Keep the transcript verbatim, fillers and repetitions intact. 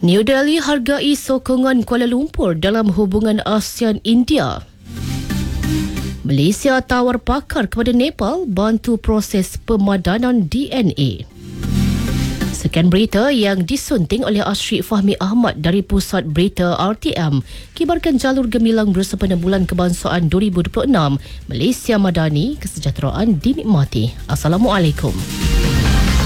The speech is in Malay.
New Delhi hargai sokongan Kuala Lumpur dalam hubungan ASEAN-India. Malaysia tawar pakar kepada Nepal bantu proses pemadanan D N A. Sekian berita yang disunting oleh Ashrik Fahmi Ahmad dari Pusat Berita R T M. Kibarkan jalur gemilang bersempena Bulan Kebangsaan dua ribu dua puluh enam. Malaysia Madani, kesejahteraan dinikmati. Assalamualaikum.